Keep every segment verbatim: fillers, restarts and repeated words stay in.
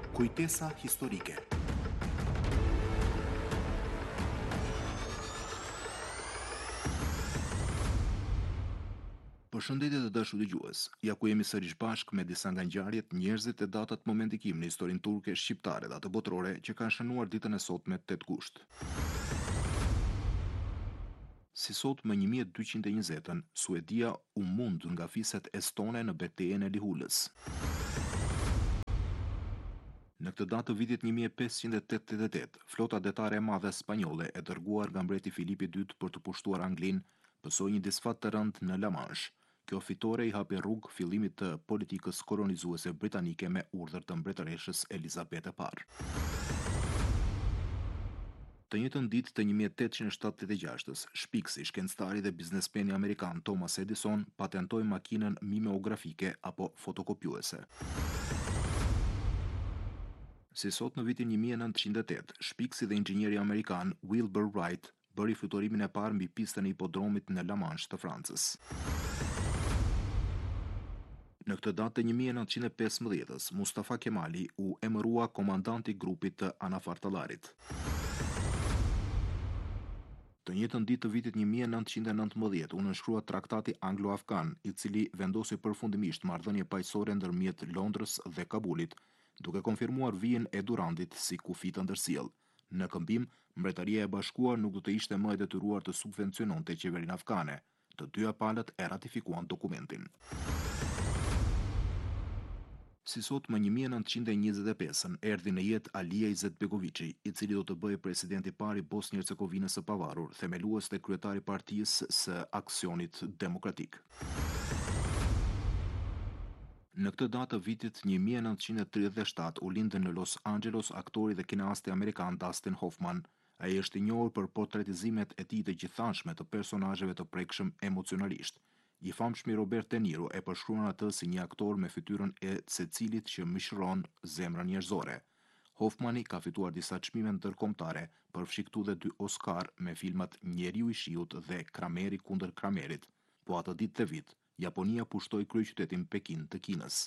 Kujtesa historike. Përshëndetje të dashur dëgjues. Ja ku jemi sërish bashk me disa nga ngjarjet, njerëzit e datat momendikim në historinë turke, shqiptare dhe atë botërore që kanë shënuar ditën e sotme tetë gusht. Si sot më një mijë e dyqind e njëzet-ën, Suedia u mund nga fiset estone në betejën e Lihullës. Në këtë datë të vitit një mijë e pesëqind e tetëdhjetë e tetë, flota detare e madhe spanjolle e dërguar nga mbreti Filipi i dytë për të pushtuar Anglinë, pësoi një disfat të rënd në La Manche. Kjo fitore i hapi rrugë fillimit të politikës kolonizuese britanike me urdhër të mbretëreshës Elizabete e parë. Të njëjtën ditë të një mijë e tetëqind e shtatëdhjetë e gjashtës, shpiksi, shkencëtari dhe biznesmeni amerikan Thomas Edison patentoi makinën mimeografike apo fotokopjuese. Si sot në vitin një mijë e nëntëqind e tetë, shpiksi dhe inxhinieri amerikan Wilbur Wright bëri fluturimin e parë mbi pistën e hipodromit në La Manche të Francës. Në këtë datë të një mijë e nëntëqind e pesëmbëdhjetës, Mustafa Kemali u emërua komandanti i grupit të Anafartallarit. Të njëjtën ditë të vitit një mijë e nëntëqind e nëntëmbëdhjetë u nënshkrua Traktati Anglo-Afgan, i cili vendosi përfundimisht marrëdhënie paqësore ndërmjet Londrës dhe Kabulit, duke konfirmuar vijën e Durandit si kufi të ndërsjell. Në këmbim, Mbretëria e Bashkuar nuk do të ishte më e detyruar të subvenciononte qeverinë afgane. Të dyja palët e ratifikuan dokumentin. Si sot më një mijë e nëntëqind e njëzet e pesën erdhi në jetë Alija Izetbegoviçi, i cili do të bëhej presidenti i parë i Bosnjë-Hercegovinës së pavarur, themelues dhe kryetari i Partisë së Aksionit Demokratik. Në këtë datë të vitit një mijë e nëntëqind e tridhjetë e shtatë u lindën në Los Angeles aktori dhe kineasti amerikan Dustin Hoffman. Ai është i njohur për portretizimet e tij të gjithanshme të personazheve të prekshëm emocionalisht. I famshmi Robert De Niro e përshkruan atë si një aktor me fytyrën e secilit që mishron zemrën njerëzore. Hoffmani ka fituar disa çmime ndërkombëtare, përfshiktu dhe dy Oscar me filmat Njeriu i Shiut dhe Krameri kundër Kramerit. Po atë ditë të vit, Japonia pushtoi kryeqytetin Pekin të Kinës.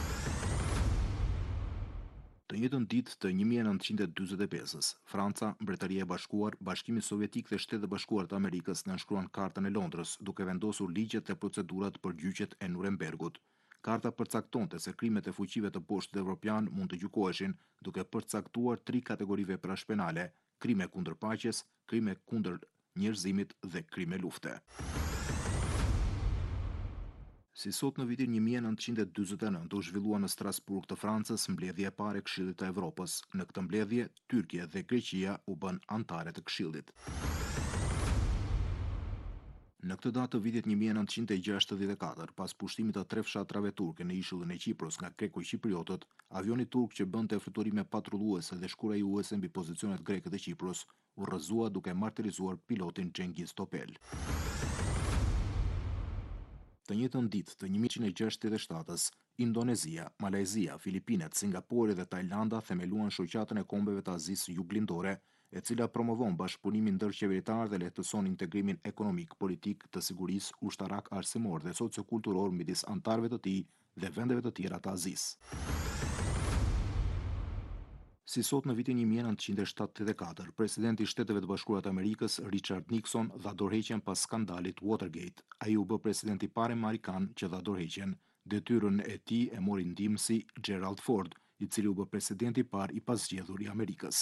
Të njëjtën ditë të një mijë e nëntëqind e dyzet e pesës, Franca, Mbretëria e Bashkuar, Bashkimi Sovjetik dhe Shtetet e Bashkuara të Amerikës nënshkruan Kartën e Londrës, duke vendosur ligjet dhe procedurat për gjyqet e Nurembergut. Karta përcaktonte se krimet e fuqive të poshtit evropian mund të gjykoheshin duke përcaktuar tri kategori veprash penale: krime kundër paqes, krime kundër njerëzimit dhe krime lufte. Si sot në vitin një mijë e nëntëqind e dyzet e nëntë u zhvillua në Strasburg të Francës mbledhja e parë e Këshillit të Evropës. Në këtë mbledhje, Tyrkia dhe Greqia u bën anëtare të Këshillit. Në këtë datë të vitit një mijë e nëntëqind e gjashtëdhjetë e katër, pas pushtimit të tre fshatrave turke në ishullin e Qipros nga greko-qipriotët, avioni turk që bënte fluturime patrulluese dhe shkurajuese mbi pozicionet greke të Qipros u rrëzua duke martirizuar pilotin Cengiz Topel. Të njëjtën ditë të një mijë e gjashtëdhjetë e shtatës, Indonezia, Malajzia, Filipinet, Singapuri dhe Tajlanda themeluan shoqatën e kombeve të Azisë Juglindore, e cila promovon bashkëpunimin ndërqeveritar dhe lehtëson integrimin ekonomik, politik, të sigurisë, ushtarak, arsimor dhe sociokulturor midis anëtarëve të tij dhe vendeve të tjera të Azisë. Si sot në vitin një mijë e nëntëqind e shtatëdhjetë e katër, presidenti i Shteteve të Bashkuara të Amerikës, Richard Nixon, dha dorëheqjen pas skandalit Watergate. Ai u bë presidenti i parë amerikan që dha dorëheqjen. Detyrën e tij e mori ndihmësi Gerald Ford, i cili u bë presidenti i parë i pasgjedhur i Amerikës.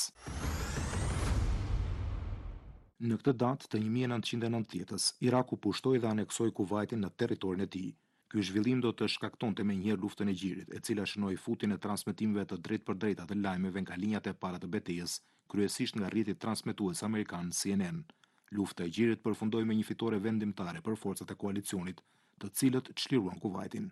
Në këtë datë të një mijë e nëntëqind e nëntëdhjetës, Iraku pushtoi dhe aneksoi Kuvajtin në territorin e tij. Ky zhvillim do të shkaktonte menjëherë luftën e gjirit, e cila shënoi futin e transmetimeve të drejtpërdrejta të lajmeve nga linjat e para të betejës, kryesisht nga rrjeti transmetues amerikan C N N. Lufta e gjirit përfundoi me një fitore vendimtare për forcat e koalicionit, të cilët çliruan Kuvajtin.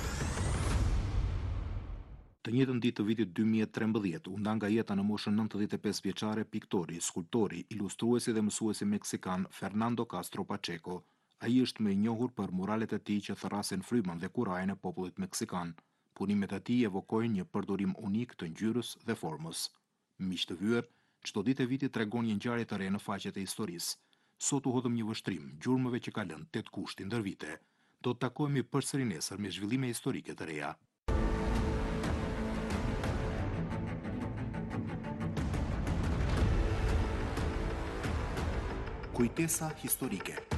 Të njëjtën ditë të vitit dy mijë e trembëdhjetë u nda nga jeta në moshën nëntëdhjetë e pesë vjeçare piktori, skulptori, ilustruesi dhe mësuesi meksikan Fernando Castro Pacheco. Ai është më i njohur për muralet e tij që therrasin frymën dhe kurajën e popullit meksikan. Punimet e tij evokojnë një përdorim unik të ngjyrës dhe formës. Miq të vyer, çdo ditë e vitit tregon një ngjarje të re në faqet e historisë. Sot u hodhëm një vështrim gjurmëve që ka lënë tetë kushti ndër vite. Do të takohemi përsëri nesër me zhvillime historike të reja. Kujtesa historike.